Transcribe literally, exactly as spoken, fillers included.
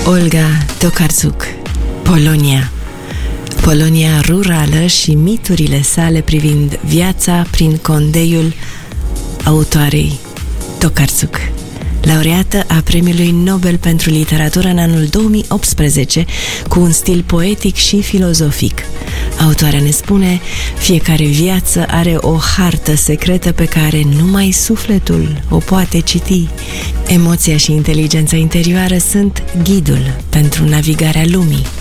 Olga Tokarczuk, Polonia. Polonia rurală și miturile sale privind viața prin condeiul autoarei Tokarczuk, laureată a Premiului Nobel pentru Literatură în anul două mii optsprezece, cu un stil poetic și filozofic. Autoarea ne spune: fiecare viață are o hartă secretă pe care numai sufletul o poate citi. Emoția și inteligența interioară sunt ghidul pentru navigarea lumii.